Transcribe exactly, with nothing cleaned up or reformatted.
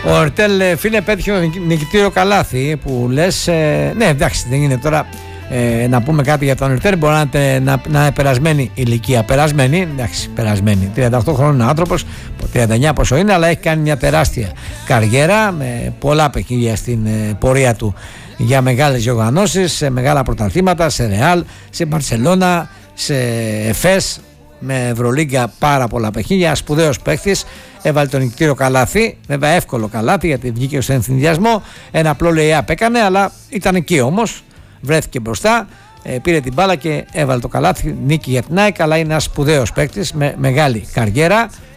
Ο Ερτέλ, φίλε, πέτυχε το νικητήριο καλάθι που λες. Ε, ναι, εντάξει, δεν είναι τώρα ε, να πούμε κάτι για τον Ερτέλ. Μπορεί να, να, να είναι περασμένη ηλικία. Περασμένη, εντάξει, περασμένη. τριάντα οκτώ χρόνων άνθρωπος, τριάντα εννιά πόσο είναι, αλλά έχει κάνει μια τεράστια καριέρα με πολλά παιχνίδια στην ε, πορεία του για μεγάλες διοργανώσεις, σε μεγάλα πρωταθλήματα, σε Ρεάλ, σε Μπαρσελόνα, σε Εφές, με Ευρωλίγκα πάρα πολλά παιχνίδια. Σπουδαίος παίκτης, έβαλε το νικητήριο καλάθι, βέβαια εύκολο καλάθι γιατί βγήκε στον ενθυνδιασμό. Ένα απλό lay-up έκανε, αλλά ήταν εκεί όμως, βρέθηκε μπροστά, ε, πήρε την μπάλα και έβαλε το καλάθι. Νίκη για την ΑΕΚ, αλλά είναι ένας σπουδαίος παίκτης με μεγάλη καριέρα.